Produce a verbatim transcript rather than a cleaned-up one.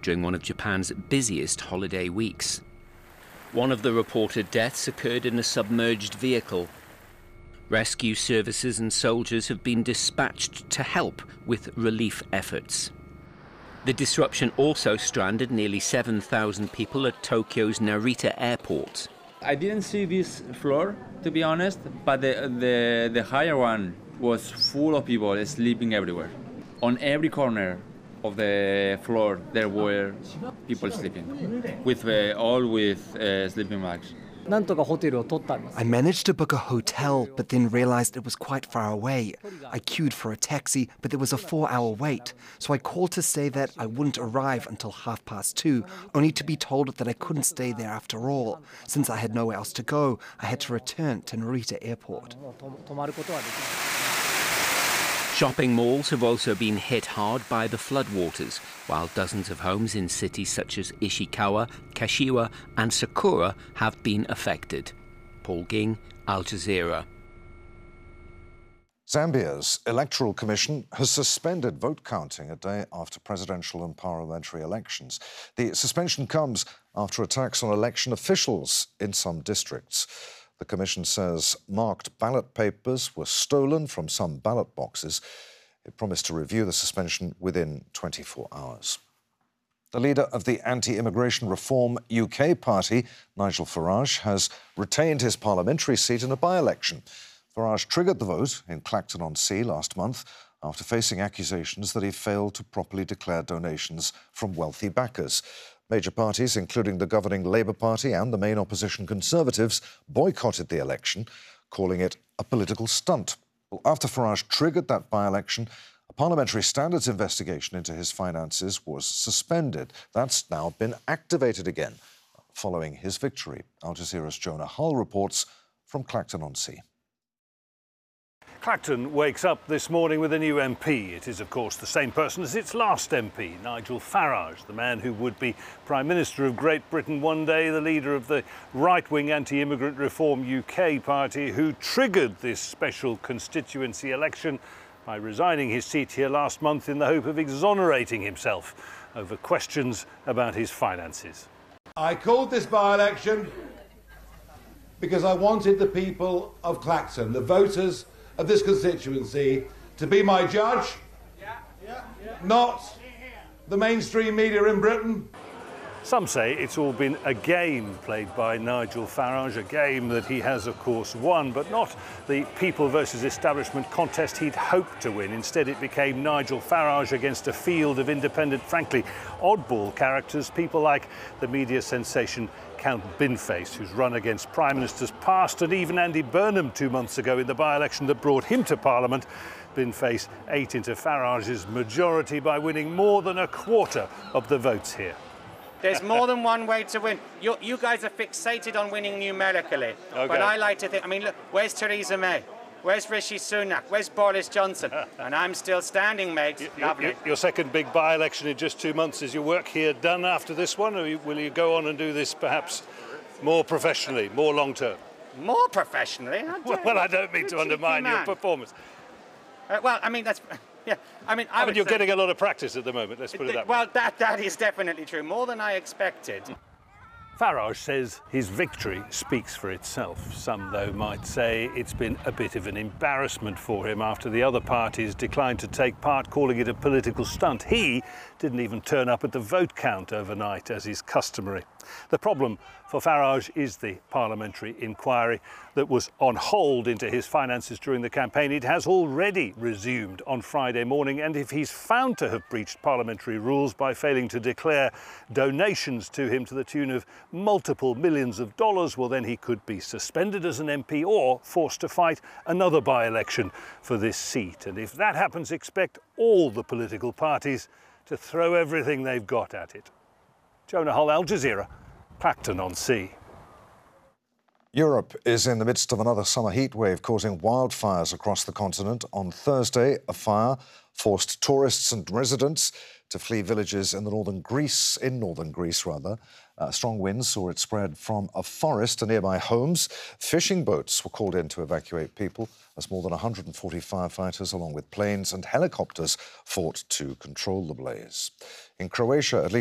during one of Japan's busiest holiday weeks. One of the reported deaths occurred in a submerged vehicle. Rescue services and soldiers have been dispatched to help with relief efforts. The disruption also stranded nearly seven thousand people at Tokyo's Narita airport. I didn't see this floor, to be honest, but the, the, the higher one was full of people sleeping everywhere. On every corner of the floor, there were people sleeping, with uh, all with uh, sleeping bags. I managed to book a hotel, but then realized it was quite far away. I queued for a taxi, but there was a four-hour wait. So I called to say that I wouldn't arrive until half past two, only to be told that I couldn't stay there after all. Since I had nowhere else to go, I had to return to Narita Airport. Shopping malls have also been hit hard by the floodwaters, while dozens of homes in cities such as Ishikawa, Kashiwa and Sakura have been affected. Paul Ging, Al Jazeera. Zambia's Electoral Commission has suspended vote counting a day after presidential and parliamentary elections. The suspension comes after attacks on election officials in some districts. The Commission says marked ballot papers were stolen from some ballot boxes. It promised to review the suspension within twenty-four hours. The leader of the anti-immigration reform U K party, Nigel Farage, has retained his parliamentary seat in a by-election. Farage triggered the vote in Clacton-on-Sea last month after facing accusations that he failed to properly declare donations from wealthy backers. Major parties, including the governing Labour Party and the main opposition Conservatives, boycotted the election, calling it a political stunt. Well, after Farage triggered that by-election, a parliamentary standards investigation into his finances was suspended. That's now been activated again, following his victory. Al Jazeera's Jonah Hull reports from Clacton-on-Sea. Clacton wakes up this morning with a new M P. It is, of course, the same person as its last M P, Nigel Farage, the man who would be Prime Minister of Great Britain one day, the leader of the right-wing anti-immigrant reform U K party, who triggered this special constituency election by resigning his seat here last month in the hope of exonerating himself over questions about his finances. I called this by-election because I wanted the people of Clacton, the voters of this constituency, to be my judge, yeah, yeah, yeah. Not the mainstream media in Britain. Some say it's all been a game played by Nigel Farage, a game that he has, of course, won, but not the people versus establishment contest he'd hoped to win. Instead, it became Nigel Farage against a field of independent, frankly, oddball characters, people like the media sensation Count Binface, who's run against Prime Ministers past and even Andy Burnham two months ago in the by-election that brought him to Parliament. Binface ate into Farage's majority by winning more than a quarter of the votes here. There's more than one way to win. You, you guys are fixated on winning numerically. Okay. But I like to think, I mean, look, where's Theresa May? Where's Rishi Sunak? Where's Boris Johnson? And I'm still standing, mate. You, Lovely. You, your second big by-election in just two months. Is your work here done after this one, or will you go on and do this perhaps more professionally, more long-term? More professionally? Well, well, I don't mean to undermine your performance. Uh, well, I mean, that's... Yeah, I mean, I I mean you're say, getting a lot of practice at the moment, let's put it that way. Well, that, that is definitely true. More than I expected. Farage says his victory speaks for itself. Some, though, might say it's been a bit of an embarrassment for him after the other parties declined to take part, calling it a political stunt. He didn't even turn up at the vote count overnight, as is customary. The problem for Farage is the parliamentary inquiry that was on hold into his finances during the campaign. It has already resumed on Friday morning, and if he's found to have breached parliamentary rules by failing to declare donations to him to the tune of multiple millions of dollars, well, then he could be suspended as an M P or forced to fight another by-election for this seat. And if that happens, expect all the political parties to throw everything they've got at it. Jonah Hull, Al Jazeera, Clacton-on-Sea. Europe is in the midst of another summer heat wave causing wildfires across the continent. On Thursday, a fire forced tourists and residents to flee villages in the northern Greece, in northern Greece rather. Uh, strong winds saw it spread from a forest to nearby homes. Fishing boats were called in to evacuate people as more than one hundred forty firefighters, along with planes and helicopters, fought to control the blaze. In Croatia, at least